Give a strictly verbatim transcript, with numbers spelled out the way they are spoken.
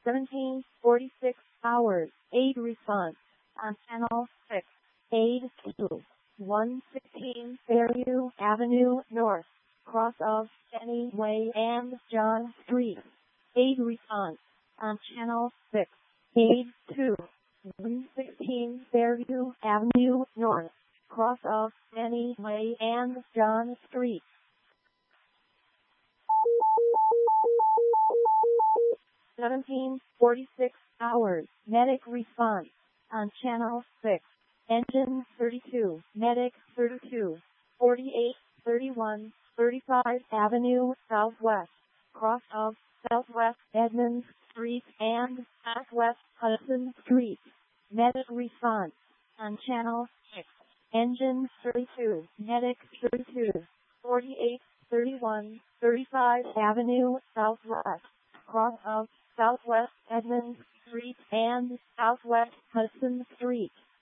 seventeen forty-six hours, aid response on channel six. Aid to one sixteen Fairview Avenue North, cross of Jenny Way and John Street. Aid response on channel six. Aid to one sixteen Fairview Avenue North, cross of Jenny Way and John Street. seventeen forty-six hours, medic response on channel six. Engine thirty-two, medic thirty-two, forty-eight thirty-one thirty-five Avenue Southwest, cross of Southwest Edmonds Street and Southwest Hudson Street. Medic response on channel six. Engine thirty-two, medic thirty-two, forty-eight thirty-one thirty-five Avenue Southwest, cross of Southwest Edmonds Street and Southwest Hudson Street.